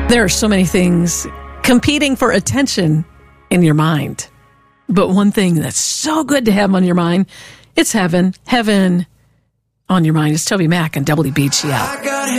There are so many things competing for attention in your mind. But one thing that's so good to have on your mind, it's heaven. Heaven on your mind. It's Toby Mac and WBGL.